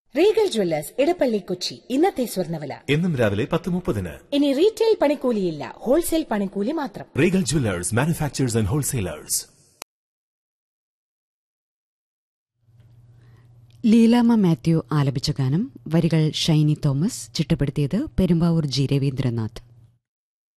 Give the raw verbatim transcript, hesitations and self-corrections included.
Regal Jewellers Edappally Kochi ഇന്നത്തെ സ്വർണ്ണവില എന്നും രാവിലെ പത്ത് മുപ്പതിന്. ഇനി റീറ്റെയിൽ പണിക്കൂലിയില്ല, ഹോൾസെയിൽ പണിക്കൂലി മാത്രം. Regal Jewellers, manufacturers and wholesalers. Leelamma Mathew ആലപിച്ച ഗാനം, വരികൾ ഷൈനി തോമസ്, ചിട്ടപ്പെടുത്തിയത് പെരുമ്പാവൂർ ജി രവീന്ദ്രനാഥ്.